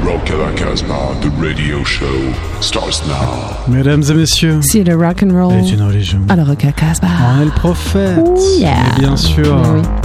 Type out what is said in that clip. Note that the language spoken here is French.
Rock à la Casbah, the radio show starts now. Mesdames et messieurs, si le rock and roll est une religion. à la Rock à Casbah. On est le prophète. Oh yeah. Et bien sûr, oui.